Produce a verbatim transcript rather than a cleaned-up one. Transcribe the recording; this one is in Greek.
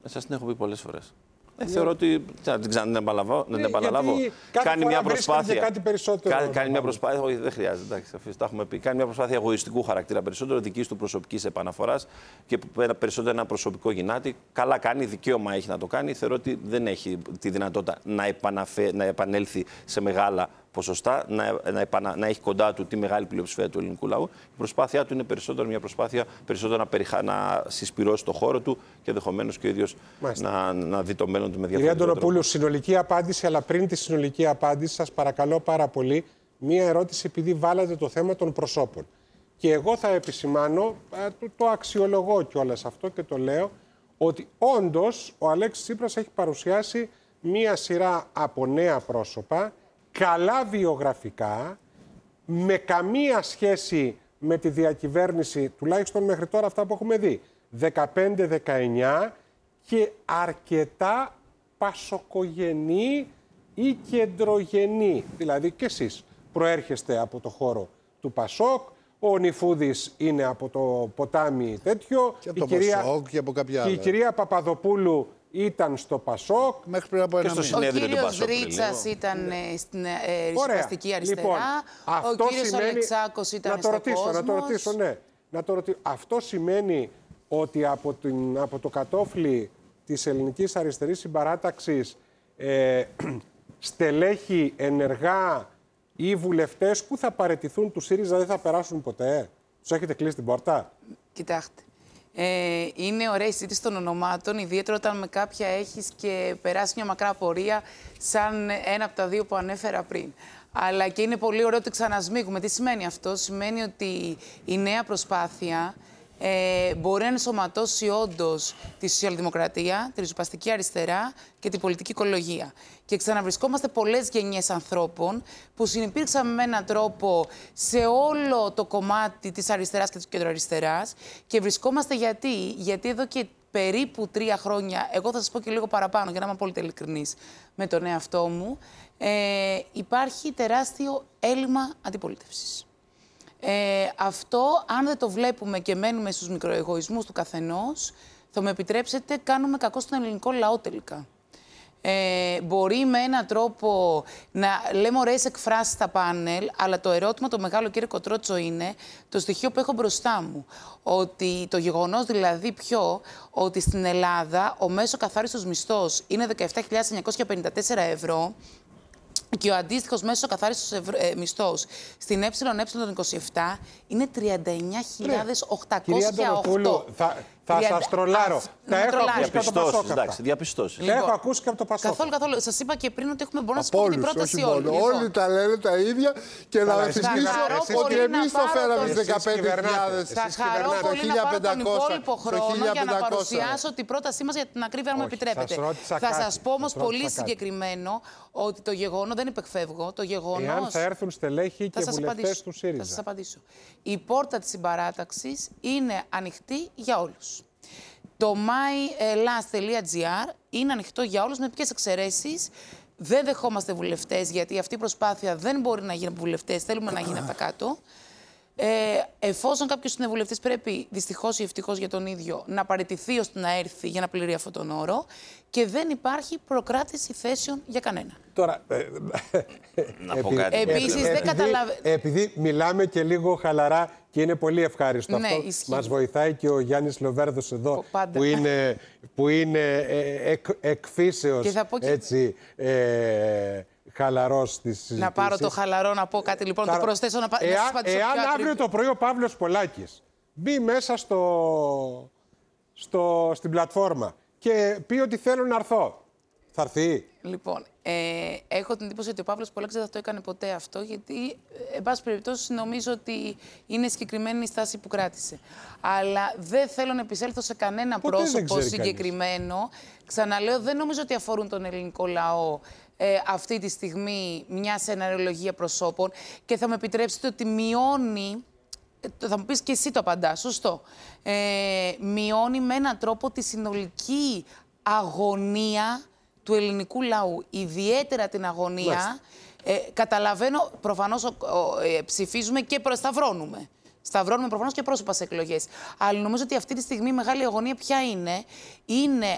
Σας την έχω πει πολλές φορές. Ε, ναι. Θεωρώ ότι. Να την ξαναεπαναλάβω. Να την επαναλάβω. Κάνει μια προσπάθεια. Κάτι περισσότερο. Κάνει, κάνει μια προσπάθεια. Όχι, δεν χρειάζεται. Εντάξει, αφήστε, τα έχουμε πει. Κάνει μια προσπάθεια εγωιστικού χαρακτήρα περισσότερο, δική του προσωπική επαναφορά και περισσότερο ένα προσωπικό γυνάτι. Καλά κάνει, δικαίωμα έχει να το κάνει. Θεωρώ ότι δεν έχει τη δυνατότητα να, επαναφε... να επανέλθει σε μεγάλα ποσοστά, να, να, επανα... να έχει κοντά του τη μεγάλη πλειοψηφία του ελληνικού λαού. Η προσπάθειά του είναι περισσότερο μια προσπάθεια περισσότερο να, περιχα... να συσπυρώσει το χώρο του και ενδεχομένως και ο ίδιος να, να δει το μέλλον του με διαφορετικό τρόπο. Κυρία Αντωνοπούλου, συνολική απάντηση, αλλά πριν τη συνολική απάντηση, σας παρακαλώ πάρα πολύ, μία ερώτηση, επειδή βάλατε το θέμα των προσώπων. Και εγώ θα επισημάνω, το, το αξιολογώ κιόλας αυτό και το λέω, ότι όντως ο Αλέξης Τσίπρας έχει παρουσιάσει μία σειρά από νέα πρόσωπα, καλά βιογραφικά, με καμία σχέση με τη διακυβέρνηση, τουλάχιστον μέχρι τώρα αυτά που έχουμε δει, δεκαπέντε δεκαεννιά, και αρκετά πασοκογενή ή κεντρογενή. Δηλαδή και εσείς προέρχεστε από το χώρο του Πασόκ, ο Νιφούδης είναι από το ποτάμι τέτοιο, και η, κυρία... Πασόκ, και από κάποια και η κυρία Παπαδοπούλου ήταν στο Πασόκ. Μέχρι πριν από ένα μήνα. Ο κύριος Δρίτσας ήταν ε, στην ε, ριζοσπαστική αριστερά. Λοιπόν, ο κύριος σημαίνει... Αλεξάκος ήταν να το στο ρωτήσω, Κόσμος. Να το ρωτήσω, ναι. Να το ρωτήσω. Αυτό σημαίνει ότι από, την, από το κατόφλι της ελληνικής αριστερής συμπαράταξης ε, στελέχη ενεργά ή βουλευτές που θα παραιτηθούν του ΣΥΡΙΖΑ δεν θα περάσουν ποτέ? Τους έχετε κλείσει την πόρτα? Κοιτάξτε. Ε, είναι ωραία η συζήτηση των ονομάτων, ιδιαίτερα όταν με κάποια έχεις και περάσει μια μακρά πορεία, σαν ένα από τα δύο που ανέφερα πριν. Αλλά και είναι πολύ ωραίο ότι ξανασμίγουμε. Τι σημαίνει αυτό? Σημαίνει ότι η νέα προσπάθεια ε, μπορεί να ενσωματώσει όντως τη σοσιαλδημοκρατία, τη ριζοσπαστική αριστερά και την πολιτική οικολογία. Και ξαναβρισκόμαστε πολλές γενιές ανθρώπων που συνυπήρξαν με έναν τρόπο σε όλο το κομμάτι της αριστεράς και της κεντροαριστεράς. Και βρισκόμαστε γιατί, γιατί εδώ και περίπου τρία χρόνια, εγώ θα σας πω και λίγο παραπάνω για να είμαι απόλυτα ειλικρινής με τον εαυτό μου, ε, υπάρχει τεράστιο έλλειμμα αντιπολίτευσης. Ε, αυτό, αν δεν το βλέπουμε και μένουμε στους μικροεγωισμούς του καθενός, θα μου επιτρέψετε, κάνουμε κακό στον ελληνικό λαό τελικά. Ε, μπορεί με έναν τρόπο να λέμε ωραίες εκφράσεις στα πάνελ, αλλά το ερώτημα το μεγάλο, κύριε Κοτρότσο, είναι το στοιχείο που έχω μπροστά μου. Ότι το γεγονός δηλαδή ποιο, ότι στην Ελλάδα ο μέσο καθάριστος μισθός είναι δεκαεπτά χιλιάδες εννιακόσια πενήντα τέσσερα ευρώ, και ο αντίστοιχος μέσος καθάριστος ε, μισθός στην ΕΕ των είκοσι επτά είναι τριάντα εννιά χιλιάδες οκτακόσια οκτώ. Θα, θα σας τρολάρω. Τα έχω ακούσει και από το Πασόκ. Εντάξει, διαπιστώσεις. Τα έχω ακούσει και από το Πασόκ. Καθόλου, καθόλου. Σας είπα και πριν ότι έχουμε μπορεί να σας πω την πρόταση όλη. Όλοι τα λένε τα ίδια και να θυμίσω ότι εμείς το φέραμε στις δεκαπέντε χιλιάδες. Θα χαρώ πολύ να πάρω τον υπόλοιπο χρόνο για να παρουσιάσω την πρότασή μας για την ακρίβεια, αν μου επιτρέπετε. Θα σας πω όμως πολύ συγκεκριμένο ότι το γεγονός, δεν υπεκφεύγω, το γεγονός... Εάν θα έρθουν στελέχη και βουλευτές του ΣΥΡΙΖΑ. Θα σας απαντήσω. Η πόρτα της συμπαράταξης είναι ανοιχτή για όλους. Το my las τελεία gr είναι ανοιχτό για όλους, με ποιες εξαιρέσεις. Δεν δεχόμαστε βουλευτές, γιατί αυτή η προσπάθεια δεν μπορεί να γίνει από βουλευτές, θέλουμε να γίνει από τα κάτω. Ε, εφόσον κάποιος είναι βουλευτής, πρέπει δυστυχώς ή ευτυχώς για τον ίδιο να παραιτηθεί ώστε να έρθει για να πληρεί αυτόν τον όρο, και δεν υπάρχει προκράτηση θέσεων για κανένα. Τώρα, ε, να πω κάτι. Επίσης, δεν καταλαβαίνω. Επειδή μιλάμε και λίγο χαλαρά και είναι πολύ ευχάριστο ναι, αυτό, ισχύει. Μας βοηθάει και ο Γιάννης Λοβέρδος εδώ, που είναι, που είναι ε, εκ, εκφύσεως και και... έτσι... Ε, χαλαρός στις συζητήσεις. Να πάρω το χαλαρό να πω κάτι λοιπόν, θα... το προσθέσω να, πα... Εάν, να σας απαντήσω. Εάν αύριο το πρωί ο Παύλος Πολάκης μπει μέσα στο, στο, στην πλατφόρμα και πει ότι θέλω να έρθω, θα έρθει? Λοιπόν, ε, έχω την εντύπωση ότι ο Παύλος Πολάκης δεν θα το έκανε ποτέ αυτό, γιατί, εν πάση περιπτώσει, νομίζω ότι είναι συγκεκριμένη η στάση που κράτησε. Αλλά δεν θέλω να επισέλθω σε κανένα ποτέ πρόσωπο συγκεκριμένο. Κανείς. Ξαναλέω, δεν νομίζω ότι αφορούν τον ελληνικό λαό ε, αυτή τη στιγμή μια σεναριολογία προσώπων, και θα με επιτρέψετε ότι μειώνει. Θα μου πεις και εσύ το απαντά, σωστό. Ε, μειώνει με έναν τρόπο τη συνολική αγωνία του ελληνικού λαού. Ιδιαίτερα την αγωνία. Ε, καταλαβαίνω, προφανώς ε, ψηφίζουμε και προσταυρώνουμε. Σταυρώνουμε προφανώς και πρόσωπα σε εκλογές. Αλλά νομίζω ότι αυτή τη στιγμή η μεγάλη αγωνία ποια είναι? Είναι